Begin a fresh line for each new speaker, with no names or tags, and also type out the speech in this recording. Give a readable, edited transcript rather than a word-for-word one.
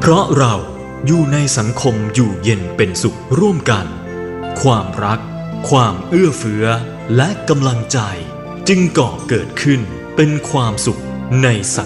เพราะเราอยู่ในสังคมอยู่เย็นเป็นสุขร่วมกันความรักความเอื้อเฟื้อและกำลังใจจึงก่อเกิดขึ้นเป็นความสุขในสังคม